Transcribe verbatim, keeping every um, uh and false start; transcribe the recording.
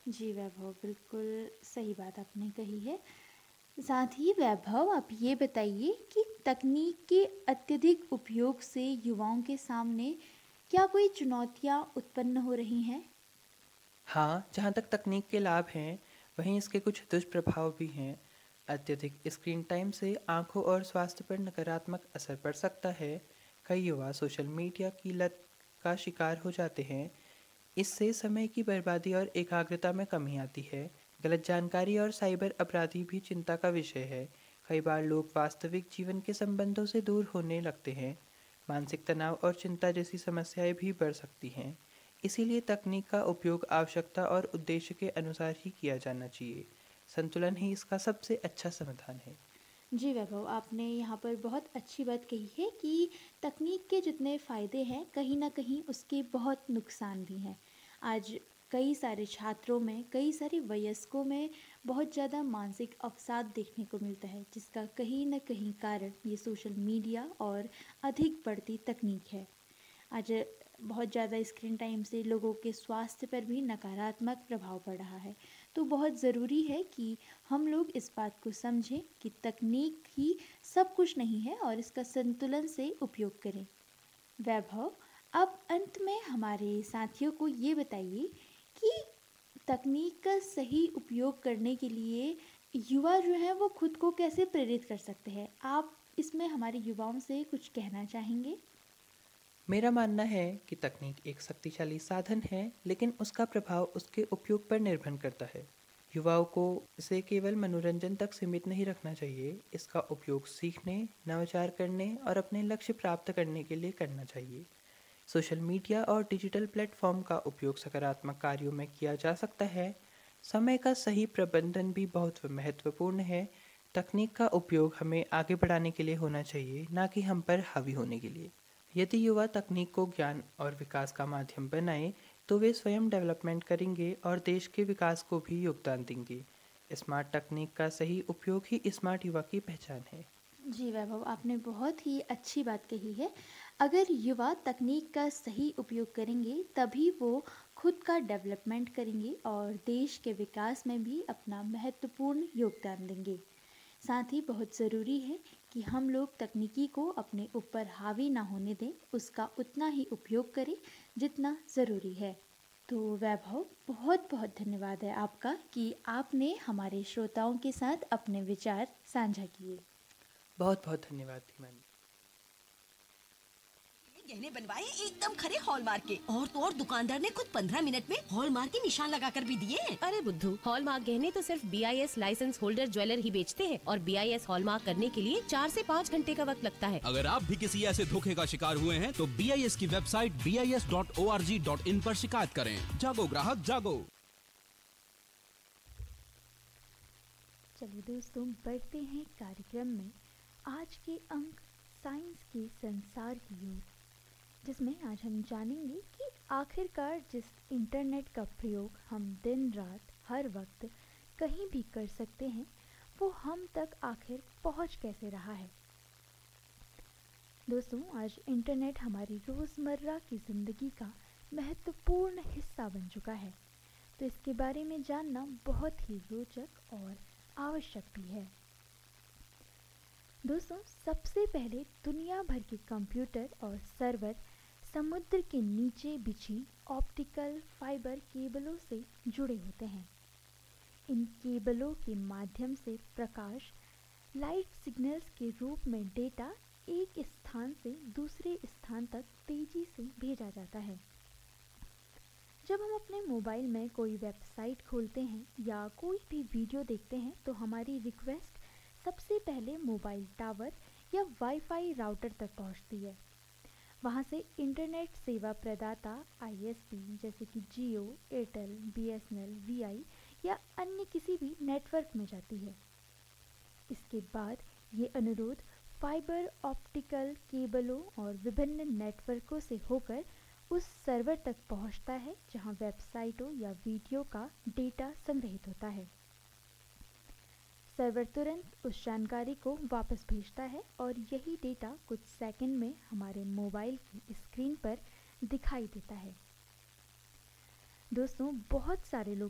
जी वैभव, बिल्कुल सही बात आपने कही है। साथ ही वैभव, आप ये बताइए कि तकनीक के अत्यधिक उपयोग से युवाओं के सामने क्या कोई चुनौतियाँ उत्पन्न हो रही हैं? हाँ, जहाँ तक तकनीक के लाभ हैं, वहीं इसके कुछ दुष्प्रभाव भी हैं। अत्यधिक स्क्रीन टाइम से आँखों और स्वास्थ्य पर नकारात्मक असर पड़ सकता है। कई युवा सोशल मीडिया की लत का शिकार हो जाते हैं। इससे समय की बर्बादी और एकाग्रता में कमी आती है। गलत जानकारी और साइबर अपराधी भी चिंता का विषय है। कई बार लोग वास्तविक जीवन के संबंधों से दूर होने लगते हैं। मानसिक तनाव और चिंता जैसी समस्याएं भी बढ़ सकती हैं। इसीलिए तकनीक का उपयोग आवश्यकता और उद्देश्य के अनुसार ही किया जाना चाहिए। संतुलन ही इसका सबसे अच्छा समाधान है। जी वैभव, आपने यहाँ पर बहुत अच्छी बात कही है कि तकनीक के जितने फ़ायदे हैं, कहीं न कहीं उसके बहुत नुकसान भी हैं। आज कई सारे छात्रों में, कई सारे वयस्कों में बहुत ज़्यादा मानसिक अवसाद देखने को मिलता है, जिसका कहीं न कहीं कारण ये सोशल मीडिया और अधिक बढ़ती तकनीक है। आज बहुत ज़्यादा स्क्रीन टाइम से लोगों के स्वास्थ्य पर भी नकारात्मक प्रभाव पड़ रहा है। तो बहुत ज़रूरी है कि हम लोग इस बात को समझें कि तकनीक ही सब कुछ नहीं है और इसका संतुलन से उपयोग करें। वैभव, अब अंत में हमारे साथियों को ये बताइए कि तकनीक का सही उपयोग करने के लिए युवा जो हैं वो खुद को कैसे प्रेरित कर सकते हैं? आप इसमें हमारे युवाओं से कुछ कहना चाहेंगे? मेरा मानना है कि तकनीक एक शक्तिशाली साधन है, लेकिन उसका प्रभाव उसके उपयोग पर निर्भर करता है। युवाओं को इसे केवल मनोरंजन तक सीमित नहीं रखना चाहिए। इसका उपयोग सीखने, नवाचार करने और अपने लक्ष्य प्राप्त करने के लिए करना चाहिए। सोशल मीडिया और डिजिटल प्लेटफॉर्म का उपयोग सकारात्मक कार्यों में किया जा सकता है। समय का सही प्रबंधन भी बहुत महत्वपूर्ण है। तकनीक का उपयोग हमें आगे बढ़ाने के लिए होना चाहिए, ना कि हम पर हावी होने के लिए। यदि युवा तकनीक को ज्ञान और विकास का माध्यम बनाएं, तो वे स्वयं डेवलपमेंट करेंगे और देश के विकास को भी योगदान देंगे। स्मार्ट तकनीक का सही उपयोग ही स्मार्ट युवा की पहचान है। जी वैभव, आपने बहुत ही अच्छी बात कही है। अगर युवा तकनीक का सही उपयोग करेंगे तभी वो खुद का डेवलपमेंट करेंगे और देश के विकास में भी अपना महत्वपूर्ण योगदान देंगे। साथ ही बहुत ज़रूरी है कि हम लोग तकनीकी को अपने ऊपर हावी ना होने दें, उसका उतना ही उपयोग करें जितना ज़रूरी है। तो वैभव, बहुत बहुत धन्यवाद है आपका कि आपने हमारे श्रोताओं के साथ अपने विचार साझा किए। बहुत बहुत धन्यवाद धीमान। गहने बनवाए एकदम खरे हॉलमार्क के, और तो और दुकानदार ने खुद पंद्रह मिनट में हॉलमार्क के निशान लगाकर भी दिए। अरे बुद्धू, हॉलमार्क गहने तो सिर्फ B I S licence holder jeweller ही बेचते हैं और बी आई एस हॉलमार्क करने के लिए चार से पाँच घंटे का वक्त लगता है। अगर आप भी किसी ऐसे धोखे का शिकार हुए हैं तो बी आई एस की website B I S dot O R G dot in पर शिकायत करें। जागो ग्राहक जागो। चलिए दोस्तों, बढ़ते हैं कार्यक्रम में। आज के अंक साइंस के संसार की ओर, जिसमें आज हम जानेंगे कि आखिरकार जिस इंटरनेट का प्रयोग हम दिन रात हर वक्त कहीं भी कर सकते हैं, वो हम तक आखिर पहुंच कैसे रहा है। दोस्तों, आज इंटरनेट हमारी रोज़मर्रा की ज़िंदगी का महत्वपूर्ण हिस्सा बन चुका है, तो इसके बारे में जानना बहुत ही रोचक और आवश्यक भी है। दोस्तों, सबसे पहले दुनिया भर के कंप्यूटर और सर्वर समुद्र के नीचे बिछी ऑप्टिकल फाइबर केबलों से जुड़े होते हैं। इन केबलों के माध्यम से प्रकाश लाइट सिग्नल्स के रूप में डेटा एक स्थान से दूसरे स्थान तक तेजी से भेजा जाता है। जब हम अपने मोबाइल में कोई वेबसाइट खोलते हैं या कोई भी वीडियो देखते हैं, तो हमारी रिक्वेस्ट सबसे पहले मोबाइल टावर या वाईफाई राउटर तक पहुंचती है। वहां से इंटरनेट सेवा प्रदाता आई एस पी जैसे कि जियो, Airtel, B S N L, we आई या अन्य किसी भी नेटवर्क में जाती है। इसके बाद ये अनुरोध फाइबर ऑप्टिकल केबलों और विभिन्न नेटवर्कों से होकर उस सर्वर तक पहुंचता है जहां वेबसाइटों या वीडियो का डेटा संग्रहित होता है। सर्वर तुरंत उस जानकारी को वापस भेजता है और यही डेटा कुछ सेकंड में हमारे मोबाइल की स्क्रीन पर दिखाई देता है। दोस्तों, बहुत सारे लोग